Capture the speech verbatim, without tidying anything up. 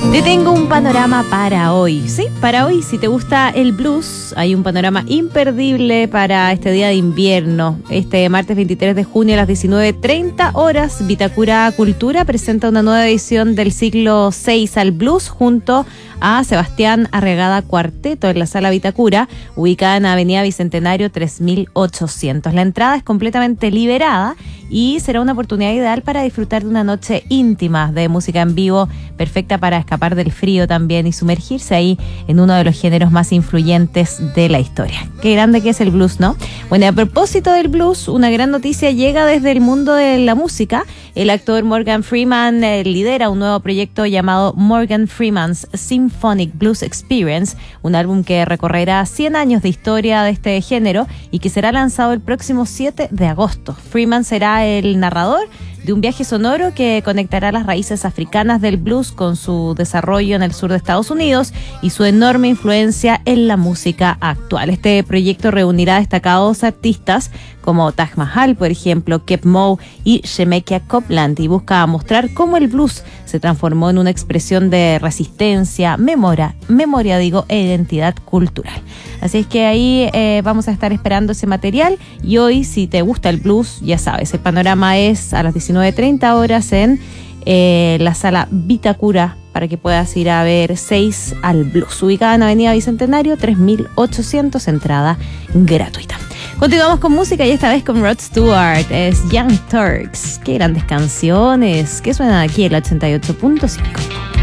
Te tengo un panorama para hoy, ¿sí? Para hoy, si te gusta el blues, hay un panorama imperdible para este día de invierno. Este martes veintitrés de junio a las diecinueve treinta horas, Vitacura Cultura presenta una nueva edición del siglo seis al blues junto a Sebastián Arregada Cuarteto en la Sala Vitacura, ubicada en Avenida Bicentenario tres mil ochocientos. La entrada es completamente liberada y será una oportunidad ideal para disfrutar de una noche íntima de música en vivo, perfecta para escapar del frío también y sumergirse ahí en uno de los géneros más influyentes de la historia. Qué grande que es el blues, ¿no? Bueno, a propósito del blues, una gran noticia llega desde el mundo de la música. El actor Morgan Freeman eh, lidera un nuevo proyecto llamado Morgan Freeman's Symphonic Blues Experience, un álbum que recorrerá cien años de historia de este género y que será lanzado el próximo siete de agosto. Freeman será el narrador de un viaje sonoro que conectará las raíces africanas del blues con su desarrollo en el sur de Estados Unidos y su enorme influencia en la música actual. Este proyecto reunirá destacados artistas como Taj Mahal, por ejemplo, Keb Mo y Shemekia Copeland, y busca mostrar cómo el blues se transformó en una expresión de resistencia, memoria, memoria digo, e identidad cultural. Así es que ahí eh, vamos a estar esperando ese material, y hoy, si te gusta el blues, ya sabes, el panorama es a las diecinueve treinta horas en eh, la Sala Vitacura, para que puedas ir a ver seis al blues, ubicada en Avenida Bicentenario tres mil ochocientos, entrada gratuita. Continuamos con música y esta vez con Rod Stewart, es Young Turks. Qué grandes canciones que suenan aquí en el ochenta y ocho punto cinco.